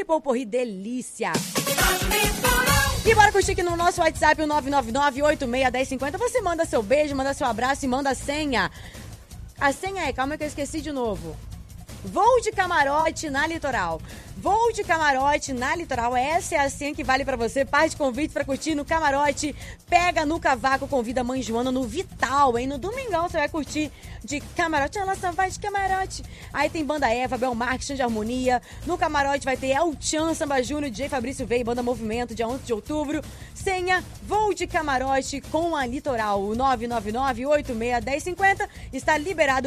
aquele poporri delícia. E bora curtir aqui no nosso WhatsApp, o 999-861050. Você manda seu beijo, manda seu abraço e manda a senha. A senha é, calma que eu esqueci de novo. Voo de camarote na Litoral. Voo de camarote na Litoral. Essa é a senha que vale pra você. Par de convite pra curtir no camarote. Pega no cavaco, convida a mãe Joana no Vital, hein? No domingão você vai curtir de camarote. Ela só vai de camarote. Aí tem Banda Eva, Bel Marques, Xande Harmonia. No camarote vai ter El Chan, Samba Júnior, DJ Fabrício Vei, Banda Movimento, dia 11 de outubro. Senha, voo de camarote com a Litoral. O 999-861050 está liberado